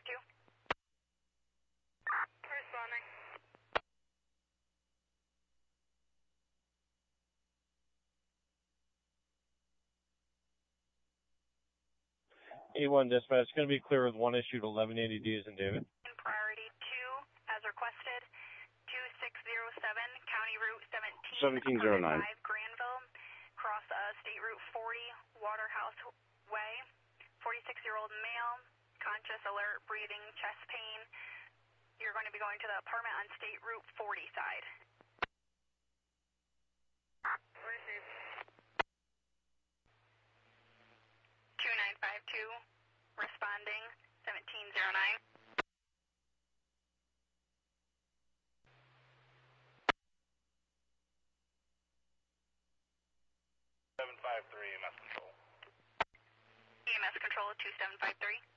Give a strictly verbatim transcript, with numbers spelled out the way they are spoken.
two. Responding. A one dispatch, it's going to be clear with one issue to eleven eighty D as in David. Priority two, as requested, two six zero seven, County Route seventeen, seventeen oh nine. Granville, cross uh, State Route forty, Waterhouse Way, forty-six-year-old male, conscious, alert, breathing, chest pain. You're going to be going to the apartment on State Route forty side. Received. two nine five two, responding, seventeen oh nine. seven five three, E M S control. E M S control, two seven five three.